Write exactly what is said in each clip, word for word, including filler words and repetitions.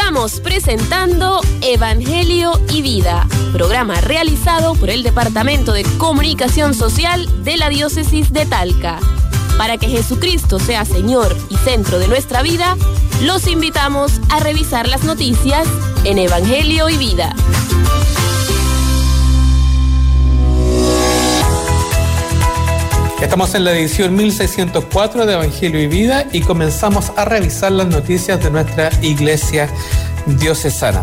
Estamos presentando Evangelio y Vida, programa realizado por el Departamento de Comunicación Social de la Diócesis de Talca. Para que Jesucristo sea Señor y centro de nuestra vida, los invitamos a revisar las noticias en Evangelio y Vida. Estamos en la edición mil seiscientos cuatro de Evangelio y Vida y comenzamos a revisar las noticias de nuestra iglesia diocesana.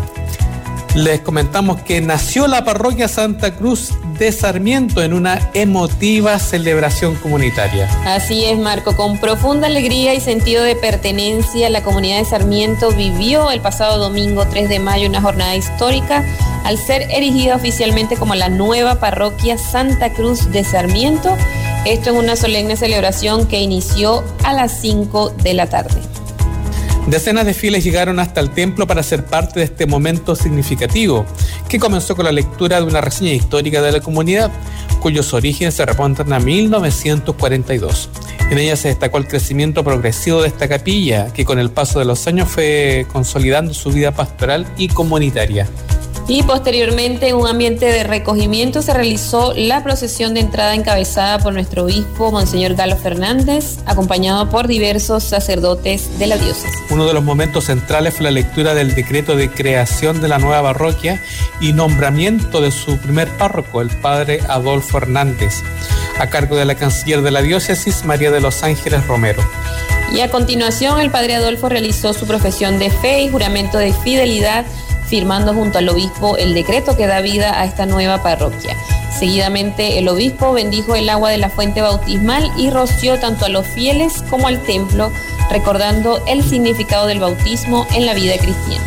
Les comentamos que nació la parroquia Santa Cruz de Sarmiento en una emotiva celebración comunitaria. Así es, Marco, con profunda alegría y sentido de pertenencia, la comunidad de Sarmiento vivió el pasado domingo tres de mayo una jornada histórica al ser erigida oficialmente como la nueva parroquia Santa Cruz de Sarmiento. Esto en una solemne celebración que inició a las cinco de la tarde. Decenas de fieles llegaron hasta el templo para ser parte de este momento significativo, que comenzó con la lectura de una reseña histórica de la comunidad, cuyos orígenes se remontan a mil novecientos cuarenta y dos. En ella se destacó el crecimiento progresivo de esta capilla, que con el paso de los años fue consolidando su vida pastoral y comunitaria. Y posteriormente, en un ambiente de recogimiento, se realizó la procesión de entrada encabezada por nuestro obispo, Monseñor Galo Fernández, acompañado por diversos sacerdotes de la diócesis. Uno de los momentos centrales fue la lectura del decreto de creación de la nueva parroquia y nombramiento de su primer párroco, el padre Adolfo Hernández, a cargo de la canciller de la diócesis, María de los Ángeles Romero. Y a continuación, el padre Adolfo realizó su profesión de fe y juramento de fidelidad, firmando junto al obispo el decreto que da vida a esta nueva parroquia. Seguidamente, el obispo bendijo el agua de la fuente bautismal y roció tanto a los fieles como al templo, recordando el significado del bautismo en la vida cristiana.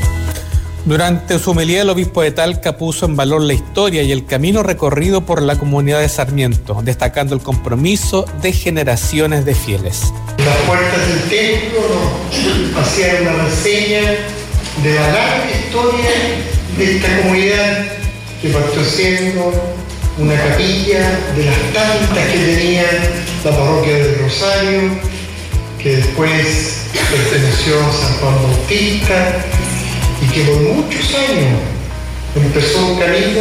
Durante su homilía, el obispo de Talca puso en valor la historia y el camino recorrido por la comunidad de Sarmiento, destacando el compromiso de generaciones de fieles. Las puertas del templo nos hacían una reseña de la larga historia de esta comunidad que partió siendo una capilla de las tantas que tenía la parroquia del Rosario, que después perteneció a San Juan Bautista y que por muchos años empezó un camino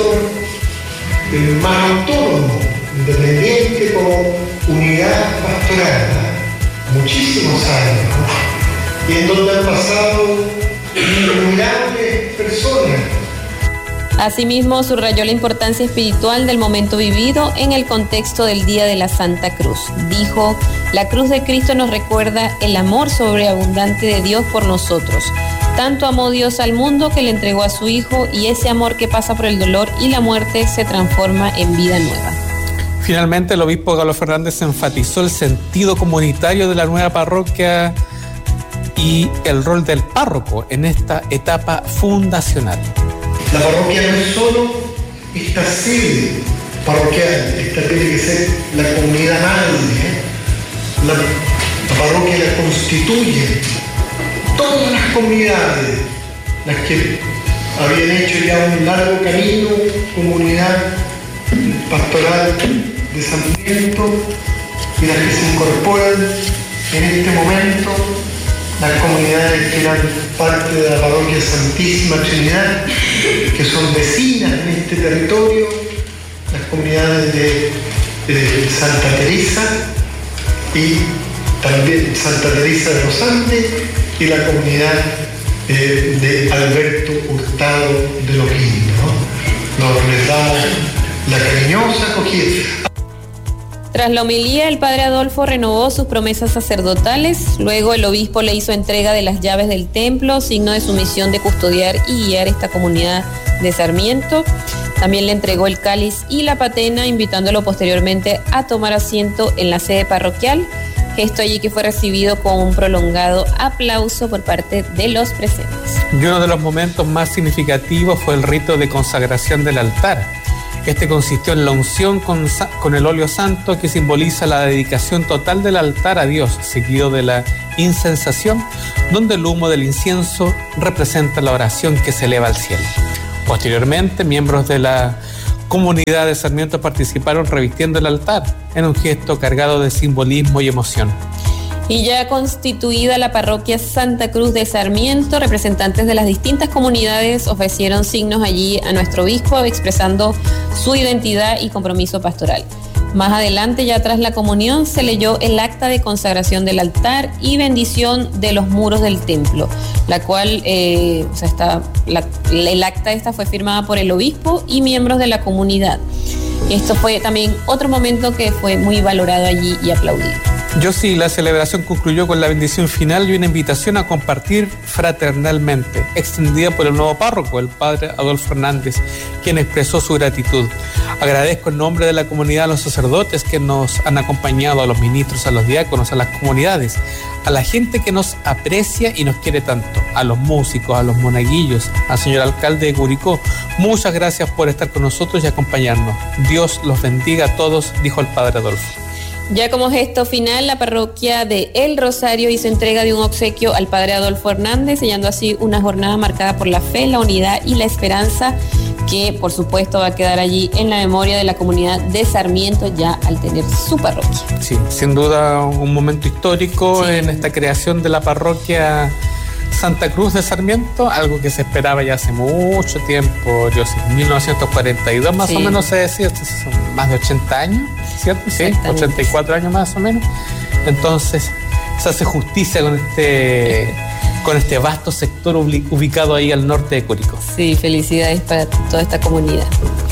más autónomo, independiente como unidad pastoral, muchísimos años, y en donde han pasado innumerables personas. Asimismo, subrayó la importancia espiritual del momento vivido en el contexto del Día de la Santa Cruz. Dijo: la cruz de Cristo nos recuerda el amor sobreabundante de Dios por nosotros. Tanto amó Dios al mundo que le entregó a su Hijo, y ese amor que pasa por el dolor y la muerte se transforma en vida nueva. Finalmente, el obispo Galo Fernández enfatizó el sentido comunitario de la nueva parroquia y el rol del párroco en esta etapa fundacional. La parroquia no es solo esta sede parroquial, esta tiene que ser la comunidad madre. La, la parroquia la constituye todas las comunidades, las que habían hecho ya un largo camino, comunidad pastoral de Sarmiento, y las que se incorporan en este momento, las comunidades que eran parte de la parroquia Santísima Trinidad, que son vecinas en este territorio, las comunidades de, de Santa Teresa y también Santa Teresa de los Andes, y la comunidad eh, de Alberto Hurtado de Loquín, ¿no? Nos les damos la cariñosa acogida. Tras la homilía, el padre Adolfo renovó sus promesas sacerdotales. Luego el obispo le hizo entrega de las llaves del templo, signo de su misión de custodiar y guiar esta comunidad de Sarmiento. También le entregó el cáliz y la patena, invitándolo posteriormente a tomar asiento en la sede parroquial, gesto allí que fue recibido con un prolongado aplauso por parte de los presentes. Y uno de los momentos más significativos fue el rito de consagración del altar. Este consistió en la unción con, con el óleo santo, que simboliza la dedicación total del altar a Dios, seguido de la incensación, donde el humo del incienso representa la oración que se eleva al cielo. Posteriormente, miembros de la comunidad de Sarmiento participaron revistiendo el altar en un gesto cargado de simbolismo y emoción. Y ya constituida la parroquia Santa Cruz de Sarmiento, representantes de las distintas comunidades ofrecieron signos allí a nuestro obispo expresando su identidad y compromiso pastoral. Más adelante, ya tras la comunión, se leyó el acta de consagración del altar y bendición de los muros del templo, la cual, eh, o sea, está, la, el acta esta fue firmada por el obispo y miembros de la comunidad. Esto fue también otro momento que fue muy valorado allí y aplaudido. Yo sí, la celebración concluyó con la bendición final y una invitación a compartir fraternalmente, extendida por el nuevo párroco, el padre Adolfo Hernández, quien expresó su gratitud. Agradezco en nombre de la comunidad a los sacerdotes que nos han acompañado, a los ministros, a los diáconos, a las comunidades, a la gente que nos aprecia y nos quiere tanto, a los músicos, a los monaguillos, al señor alcalde de Curicó. Muchas gracias por estar con nosotros y acompañarnos. Dios los bendiga a todos, dijo el padre Adolfo. Ya como gesto final, la parroquia de El Rosario hizo entrega de un obsequio al padre Adolfo Hernández, sellando así una jornada marcada por la fe, la unidad y la esperanza, que por supuesto va a quedar allí en la memoria de la comunidad de Sarmiento ya al tener su parroquia. Sí, sin duda un momento histórico sí. En esta creación de la parroquia Santa Cruz de Sarmiento, algo que se esperaba ya hace mucho tiempo, yo sé, mil novecientos cuarenta y dos más sí. o menos se decía, estos son más de ochenta años, ¿cierto? Sí, ochenta y cuatro años más o menos. Entonces se hace justicia con este, con este vasto sector ubicado ahí al norte de Curicó. Sí, felicidades para toda esta comunidad.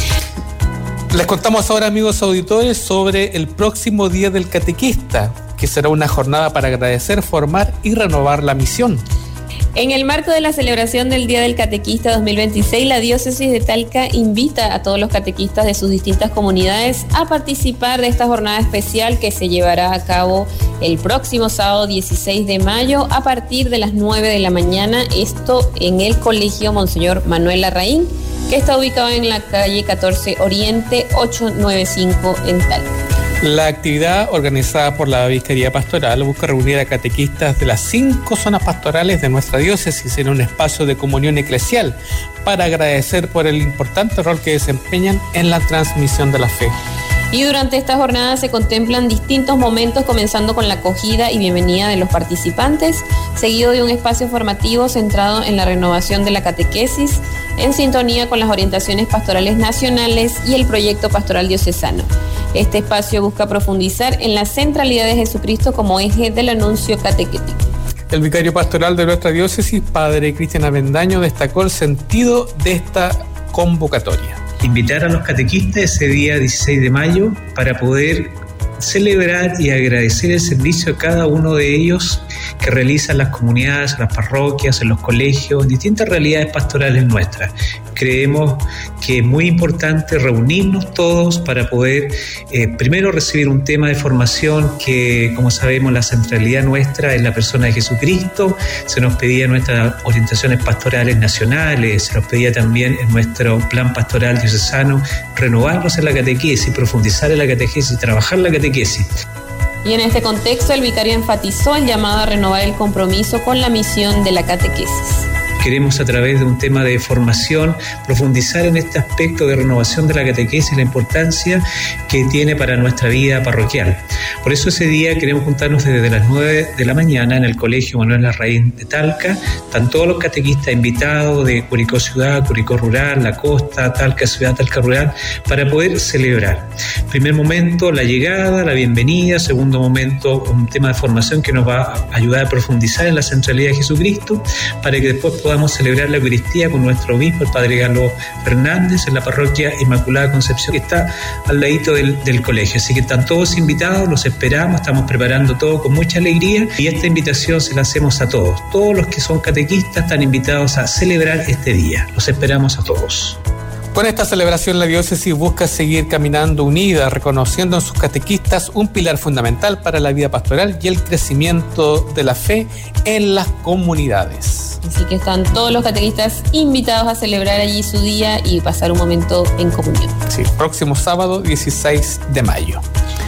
Les contamos ahora, amigos auditores, sobre el próximo Día del Catequista, que será una jornada para agradecer, formar y renovar la misión. En el marco de la celebración del Día del Catequista dos mil veintiséis, la Diócesis de Talca invita a todos los catequistas de sus distintas comunidades a participar de esta jornada especial que se llevará a cabo el próximo sábado dieciséis de mayo a partir de las nueve de la mañana, esto en el Colegio Monseñor Manuel Larraín, que está ubicado en la calle catorce Oriente ochocientos noventa y cinco en Talca. La actividad organizada por la Vicaría Pastoral busca reunir a catequistas de las cinco zonas pastorales de nuestra diócesis en un espacio de comunión eclesial para agradecer por el importante rol que desempeñan en la transmisión de la fe. Y durante esta jornada se contemplan distintos momentos, comenzando con la acogida y bienvenida de los participantes, seguido de un espacio formativo centrado en la renovación de la catequesis, en sintonía con las orientaciones pastorales nacionales y el proyecto pastoral diocesano. Este espacio busca profundizar en la centralidad de Jesucristo como eje del anuncio catequético. El vicario pastoral de nuestra diócesis, padre Cristian Avendaño, destacó el sentido de esta convocatoria. Invitar a los catequistas ese día dieciséis de mayo para poder celebrar y agradecer el servicio a cada uno de ellos que realizan las comunidades, en las parroquias, en los colegios, en distintas realidades pastorales nuestras. Creemos que es muy importante reunirnos todos para poder eh, primero recibir un tema de formación que, como sabemos, la centralidad nuestra es la persona de Jesucristo. Se nos pedía nuestras orientaciones pastorales nacionales, se nos pedía también en nuestro plan pastoral diocesano renovarnos en la catequesis, profundizar en la catequesis, trabajar la catequesis. Y en este contexto, el vicario enfatizó el llamado a renovar el compromiso con la misión de la catequesis. Queremos, a través de un tema de formación, profundizar en este aspecto de renovación de la catequesis y la importancia que tiene para nuestra vida parroquial. Por eso ese día queremos juntarnos desde las nueve de la mañana en el Colegio Manuel Larraín de Talca. Están todos los catequistas invitados de Curicó Ciudad, Curicó Rural, La Costa, Talca Ciudad, Talca Rural, para poder celebrar. Primer momento, la llegada, la bienvenida. Segundo momento, un tema de formación que nos va a ayudar a profundizar en la centralidad de Jesucristo, para que después podamos Vamos a celebrar la Eucaristía con nuestro obispo, el padre Galo Fernández, en la parroquia Inmaculada Concepción, que está al ladito del, del colegio. Así que están todos invitados, los esperamos, estamos preparando todo con mucha alegría y esta invitación se la hacemos a todos. Todos los que son catequistas están invitados a celebrar este día. Los esperamos a todos. Con esta celebración, la diócesis busca seguir caminando unida, reconociendo en sus catequistas un pilar fundamental para la vida pastoral y el crecimiento de la fe en las comunidades. Así que están todos los catequistas invitados a celebrar allí su día y pasar un momento en comunión. Sí, próximo sábado dieciséis de mayo.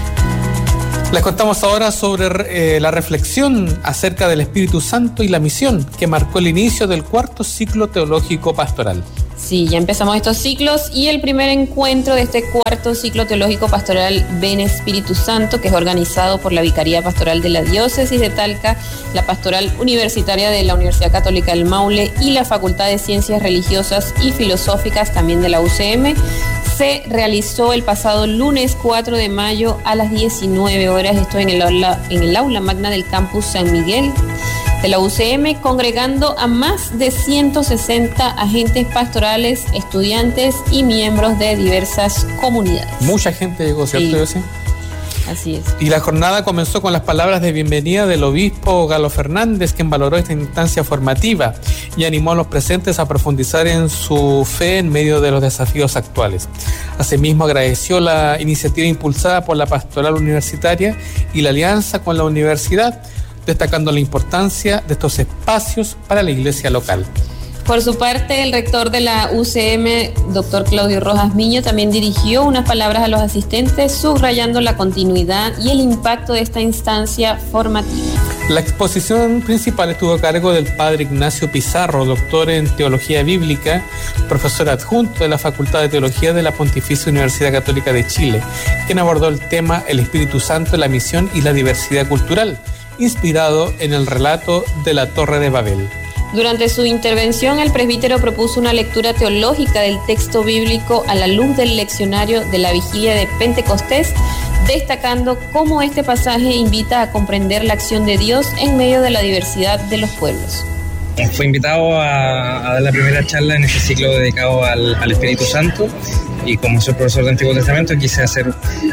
Les contamos ahora sobre eh, la reflexión acerca del Espíritu Santo y la misión que marcó el inicio del cuarto ciclo teológico pastoral. Sí, ya empezamos estos ciclos y el primer encuentro de este cuarto ciclo teológico pastoral Ven Espíritu Santo, que es organizado por la Vicaría Pastoral de la Diócesis de Talca, la Pastoral Universitaria de la Universidad Católica del Maule y la Facultad de Ciencias Religiosas y Filosóficas también de la U C M, se realizó el pasado lunes cuatro de mayo a las diecinueve horas, esto en el aula, en el aula magna del campus San Miguel de la U C M, congregando a más de ciento sesenta agentes pastorales, estudiantes y miembros de diversas comunidades. Mucha gente llegó, ¿cierto? Sí. Así es. Y la jornada comenzó con las palabras de bienvenida del obispo Galo Fernández, quien valoró esta instancia formativa y animó a los presentes a profundizar en su fe en medio de los desafíos actuales. Asimismo, agradeció la iniciativa impulsada por la Pastoral Universitaria y la alianza con la universidad, destacando la importancia de estos espacios para la iglesia local. Por su parte, el rector de la U C M, doctor Claudio Rojas Miño, también dirigió unas palabras a los asistentes, subrayando la continuidad y el impacto de esta instancia formativa. La exposición principal estuvo a cargo del padre Ignacio Pizarro, doctor en Teología Bíblica, profesor adjunto de la Facultad de Teología de la Pontificia Universidad Católica de Chile, quien abordó el tema El Espíritu Santo, la misión y la diversidad cultural, inspirado en el relato de la Torre de Babel. Durante su intervención, el presbítero propuso una lectura teológica del texto bíblico a la luz del leccionario de la Vigilia de Pentecostés, destacando cómo este pasaje invita a comprender la acción de Dios en medio de la diversidad de los pueblos. Fue invitado a, a dar la primera charla en este ciclo dedicado al, al Espíritu Santo, y como soy profesor de Antiguo Testamento quise hacer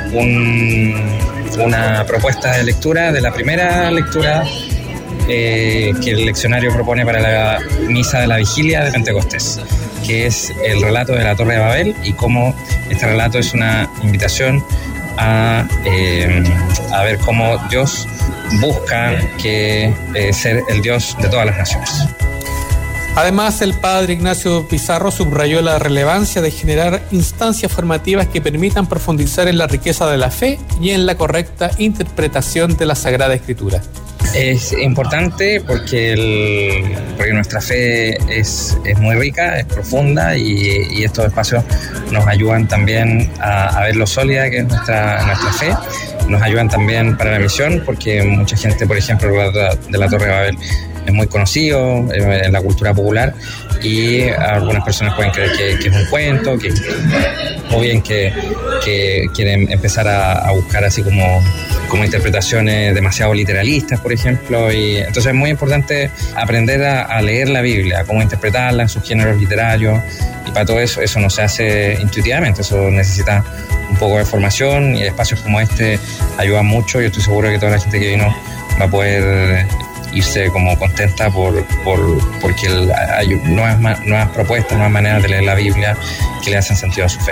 un, una propuesta de lectura de la primera lectura eh, que el leccionario propone para la misa de la Vigilia de Pentecostés, que es el relato de la Torre de Babel, y cómo este relato es una invitación a, eh, a ver cómo Dios busca que eh, ser el Dios de todas las naciones. Además, el padre Ignacio Pizarro subrayó la relevancia de generar instancias formativas que permitan profundizar en la riqueza de la fe y en la correcta interpretación de la Sagrada Escritura. Es importante porque, el, porque nuestra fe es, es muy rica, es profunda, y, y estos espacios nos ayudan también a, a ver lo sólida que es nuestra, nuestra fe. Nos ayudan también para la misión, porque mucha gente, por ejemplo, de la Torre de Babel es muy conocido en la cultura popular, y algunas personas pueden creer que, que es un cuento, que, o bien que, que quieren empezar a, a buscar así como, como interpretaciones demasiado literalistas, por ejemplo. Y entonces es muy importante aprender a, a leer la Biblia, a cómo interpretarla en sus géneros literarios, y para todo eso, eso no se hace intuitivamente, eso necesita un poco de formación, y espacios como este ayudan mucho. Yo estoy seguro que toda la gente que vino va a poder irse como contenta por, por porque el, hay nuevas, nuevas propuestas, nuevas maneras de leer la Biblia que le hacen sentido a su fe.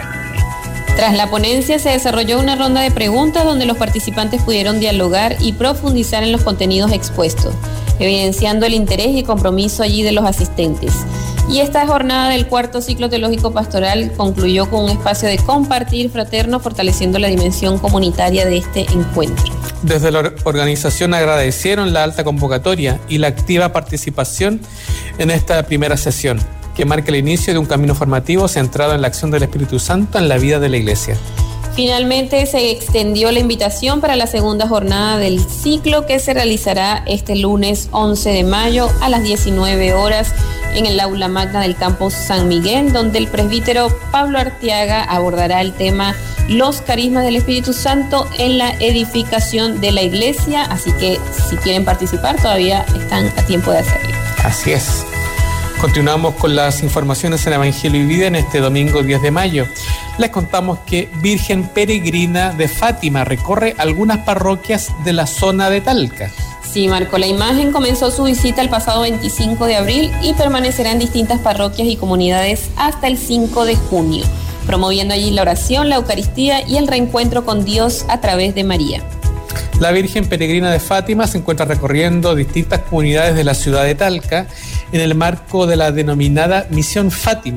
Tras la ponencia se desarrolló una ronda de preguntas donde los participantes pudieron dialogar y profundizar en los contenidos expuestos, evidenciando el interés y compromiso allí de los asistentes. Y esta jornada del cuarto ciclo teológico pastoral concluyó con un espacio de compartir fraterno, fortaleciendo la dimensión comunitaria de este encuentro. Desde la organización agradecieron la alta convocatoria y la activa participación en esta primera sesión, que marca el inicio de un camino formativo centrado en la acción del Espíritu Santo en la vida de la Iglesia. Finalmente se extendió la invitación para la segunda jornada del ciclo, que se realizará este lunes once de mayo a las diecinueve horas en el aula magna del campus San Miguel, donde el presbítero Pablo Arteaga abordará el tema Los carismas del Espíritu Santo en la edificación de la Iglesia. Así que si quieren participar todavía están a tiempo de hacerlo. Así es. Continuamos con las informaciones en Evangelio y Vida en este domingo diez de mayo. Les contamos que Virgen Peregrina de Fátima recorre algunas parroquias de la zona de Talca. Sí, Marco, la imagen comenzó su visita el pasado veinticinco de abril y permanecerá en distintas parroquias y comunidades hasta el cinco de junio, promoviendo allí la oración, la Eucaristía y el reencuentro con Dios a través de María. La Virgen Peregrina de Fátima se encuentra recorriendo distintas comunidades de la ciudad de Talca en el marco de la denominada Misión Fátima,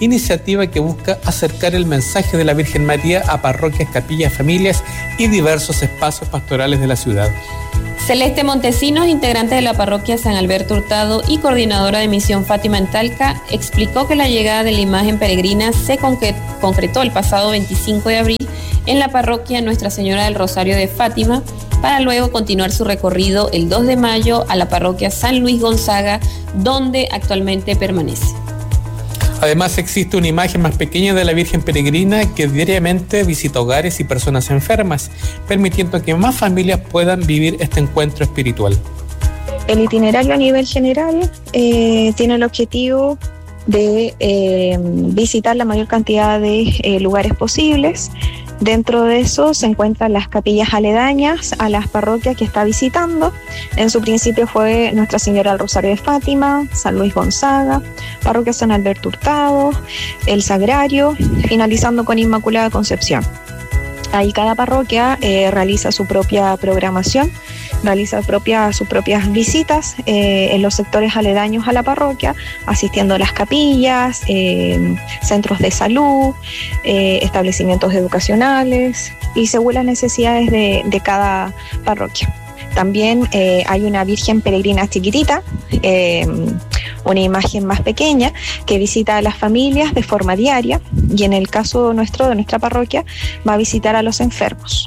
iniciativa que busca acercar el mensaje de la Virgen María a parroquias, capillas, familias y diversos espacios pastorales de la ciudad. Celeste Montesinos, integrante de la parroquia San Alberto Hurtado y coordinadora de Misión Fátima en Talca, explicó que la llegada de la imagen peregrina se concretó el pasado veinticinco de abril en la parroquia Nuestra Señora del Rosario de Fátima, para luego continuar su recorrido el dos de mayo a la parroquia San Luis Gonzaga, donde actualmente permanece. Además, existe una imagen más pequeña de la Virgen Peregrina que diariamente visita hogares y personas enfermas, permitiendo que más familias puedan vivir este encuentro espiritual. El itinerario a nivel general eh, tiene el objetivo de eh, visitar la mayor cantidad de eh, lugares posibles. Dentro de eso se encuentran las capillas aledañas a las parroquias que está visitando. En su principio fue Nuestra Señora del Rosario de Fátima, San Luis Gonzaga, parroquia San Alberto Hurtado, El Sagrario, finalizando con Inmaculada Concepción. Ahí cada parroquia eh, realiza su propia programación, realiza propia, sus propias visitas eh, en los sectores aledaños a la parroquia, asistiendo a las capillas, eh, centros de salud, eh, establecimientos educacionales y según las necesidades de, de cada parroquia. También eh, hay una Virgen Peregrina chiquitita, eh, una imagen más pequeña que visita a las familias de forma diaria y en el caso nuestro, de nuestra parroquia, va a visitar a los enfermos.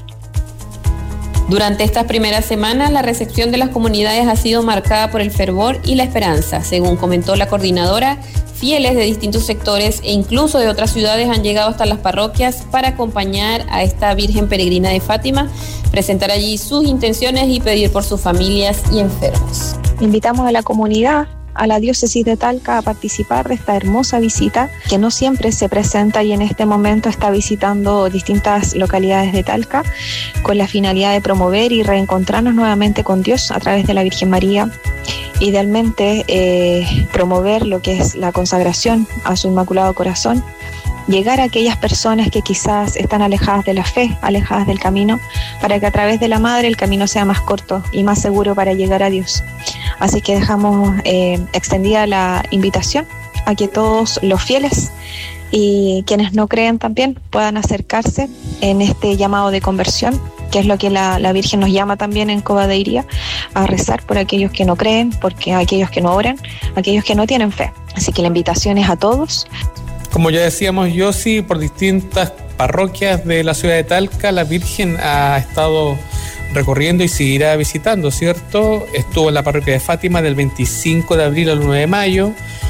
Durante estas primeras semanas, la recepción de las comunidades ha sido marcada por el fervor y la esperanza. Según comentó la coordinadora, fieles de distintos sectores e incluso de otras ciudades han llegado hasta las parroquias para acompañar a esta Virgen Peregrina de Fátima, presentar allí sus intenciones y pedir por sus familias y enfermos. Invitamos a la comunidad, a la diócesis de Talca, a participar de esta hermosa visita que no siempre se presenta y en este momento está visitando distintas localidades de Talca con la finalidad de promover y reencontrarnos nuevamente con Dios a través de la Virgen María. Idealmente eh, promover lo que es la consagración a su Inmaculado Corazón, llegar a aquellas personas que quizás están alejadas de la fe, alejadas del camino, para que a través de la Madre el camino sea más corto y más seguro para llegar a Dios. Así que dejamos eh, extendida la invitación a que todos los fieles y quienes no creen también puedan acercarse en este llamado de conversión, que es lo que la, la Virgen nos llama también en Cova de Iría, a rezar por aquellos que no creen, porque aquellos que no oran, aquellos que no tienen fe. Así que la invitación es a todos. Como ya decíamos, Yossi, por distintas parroquias de la ciudad de Talca, la Virgen ha estado recorriendo y seguirá visitando, ¿cierto? Estuvo en la parroquia de Fátima del veinticinco de abril al nueve de mayo.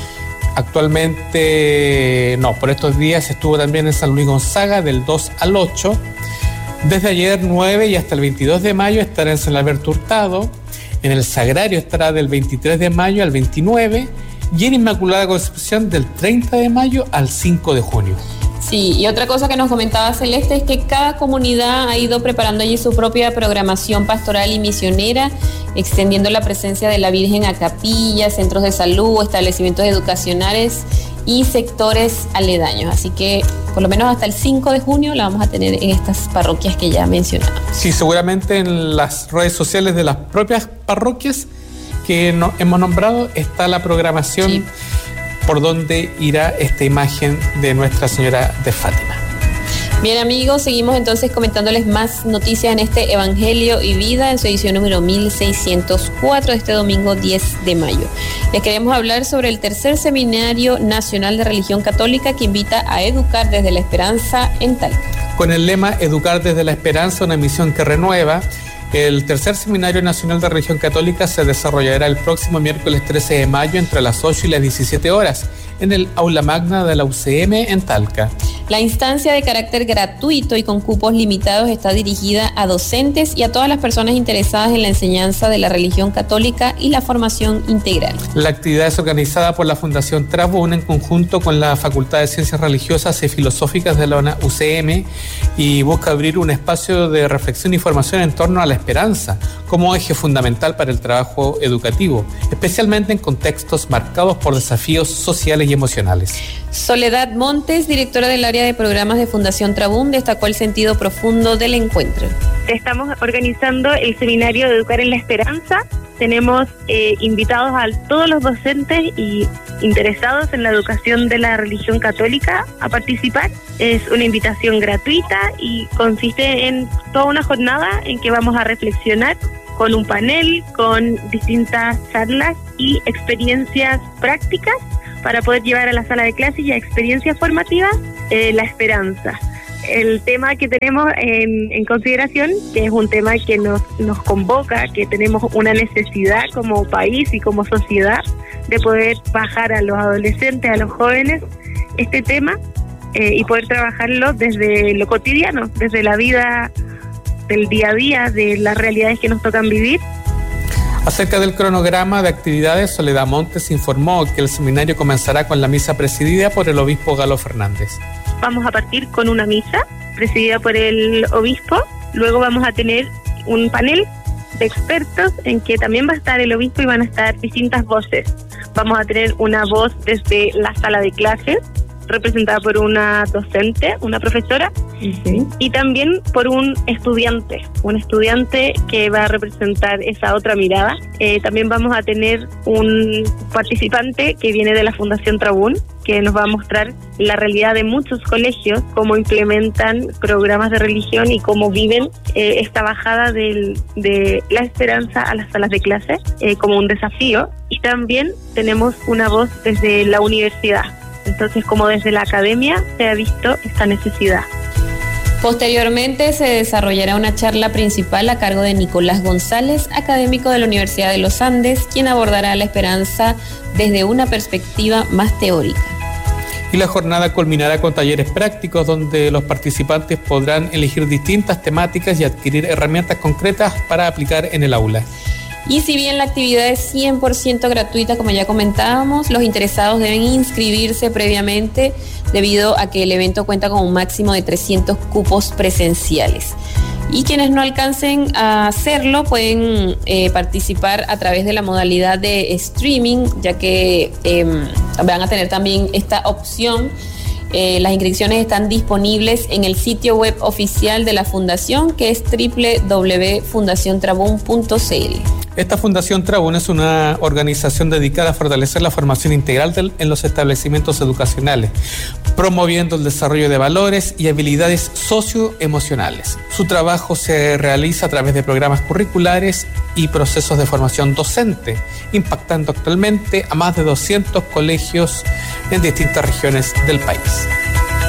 Actualmente, no, por estos días estuvo también en San Luis Gonzaga del dos al ocho. Desde ayer nueve y hasta el veintidós de mayo estará en San Alberto Hurtado. En el Sagrario estará del veintitrés de mayo al veintinueve. Y en Inmaculada Concepción del treinta de mayo al cinco de junio. Sí, y otra cosa que nos comentaba Celeste es que cada comunidad ha ido preparando allí su propia programación pastoral y misionera, extendiendo la presencia de la Virgen a capillas, centros de salud, establecimientos educacionales y sectores aledaños. Así que por lo menos hasta el cinco de junio la vamos a tener en estas parroquias que ya mencionamos. Sí, seguramente en las redes sociales de las propias parroquias que no, hemos nombrado está la programación, sí, por donde irá esta imagen de Nuestra Señora de Fátima. Bien, amigos, seguimos entonces comentándoles más noticias en este Evangelio y Vida en su edición número mil seiscientos cuatro de este domingo diez de mayo. Les queremos hablar sobre el tercer Seminario Nacional de Religión Católica que invita a educar desde la esperanza en Talca. Con el lema Educar desde la esperanza, una misión que renueva, el tercer Seminario Nacional de Religión Católica se desarrollará el próximo miércoles trece de mayo entre las ocho y las diecisiete horas en el Aula Magna de la U C M en Talca. La instancia de carácter gratuito y con cupos limitados está dirigida a docentes y a todas las personas interesadas en la enseñanza de la religión católica y la formación integral. La actividad es organizada por la Fundación Trabún en conjunto con la Facultad de Ciencias Religiosas y Filosóficas de la U C M y busca abrir un espacio de reflexión y formación en torno a la esperanza como eje fundamental para el trabajo educativo, especialmente en contextos marcados por desafíos sociales y emocionales. Soledad Montes, directora del área área de programas de Fundación Trabún, destacó el sentido profundo del encuentro. Estamos organizando el seminario de Educar en la Esperanza. Tenemos eh, invitados a todos los docentes y interesados en la educación de la religión católica a participar. Es una invitación gratuita y consiste en toda una jornada en que vamos a reflexionar con un panel, con distintas charlas y experiencias prácticas para poder llevar a la sala de clases y a experiencias formativas eh, la esperanza. El tema que tenemos en, en consideración, que es un tema que nos, nos convoca, que tenemos una necesidad como país y como sociedad de poder bajar a los adolescentes, a los jóvenes, este tema eh, y poder trabajarlo desde lo cotidiano, desde la vida del día a día, de las realidades que nos tocan vivir. Acerca del cronograma de actividades, Soledad Montes informó que el seminario comenzará con la misa presidida por el obispo Galo Fernández. Vamos a partir con una misa presidida por el obispo, luego vamos a tener un panel de expertos en que también va a estar el obispo y van a estar distintas voces. Vamos a tener una voz desde la sala de clases, representada por una docente, una profesora, uh-huh. y también por un estudiante, un estudiante que va a representar esa otra mirada. Eh, también vamos a tener un participante que viene de la Fundación Trabún, que nos va a mostrar la realidad de muchos colegios, cómo implementan programas de religión y cómo viven eh, esta bajada del, de la esperanza a las salas de clase eh, como un desafío. Y también tenemos una voz desde la universidad. Entonces, como desde la academia se ha visto esta necesidad. Posteriormente se desarrollará una charla principal a cargo de Nicolás González, académico de la Universidad de los Andes, quien abordará la esperanza desde una perspectiva más teórica. Y la jornada culminará con talleres prácticos donde los participantes podrán elegir distintas temáticas y adquirir herramientas concretas para aplicar en el aula. Y si bien la actividad es cien por ciento gratuita, como ya comentábamos, los interesados deben inscribirse previamente debido a que el evento cuenta con un máximo de trescientos cupos presenciales. Y quienes no alcancen a hacerlo pueden eh, participar a través de la modalidad de streaming, ya que eh, van a tener también esta opción. Eh, las inscripciones están disponibles en el sitio web oficial de la Fundación, que es doble u doble u doble u punto fundación trabún punto c l. Esta Fundación Trabún es una organización dedicada a fortalecer la formación integral del, en los establecimientos educacionales, promoviendo el desarrollo de valores y habilidades socioemocionales. Su trabajo se realiza a través de programas curriculares y procesos de formación docente, impactando actualmente a más de doscientos colegios en distintas regiones del país.